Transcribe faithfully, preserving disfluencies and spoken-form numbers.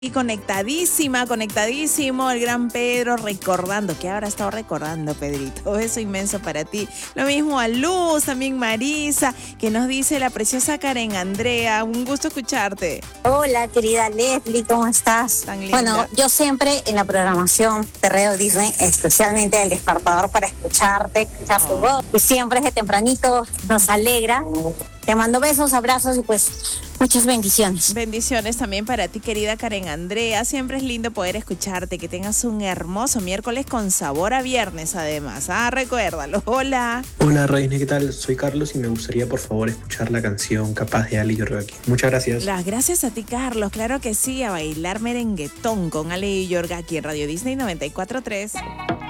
Y conectadísima, conectadísimo el gran Pedro, recordando, que habrá estado recordando, Pedrito? Eso inmenso para ti. Lo mismo a Luz, también Marisa, que nos dice la preciosa Karen Andrea. Un gusto escucharte. Hola, querida Leslie, ¿cómo estás? Tan linda. Bueno, yo siempre en la programación de Radio Disney, especialmente el despertador para escucharte, escuchar tu voz, que siempre desde tempranito nos alegra. Te mando besos, abrazos y pues muchas bendiciones. Bendiciones también para ti, querida Karen Andrea. Siempre es lindo poder escucharte. Que tengas un hermoso miércoles con sabor a viernes, además. Ah, recuérdalo. Hola. Hola, Reina, ¿qué tal? Soy Carlos y me gustaría, por favor, escuchar la canción Capaz de Ale Yorgaki. Muchas gracias. Las gracias a ti, Carlos. Claro que sí, a bailar merenguetón con Ale y Yorgaki en Radio Disney noventa y cuatro punto tres.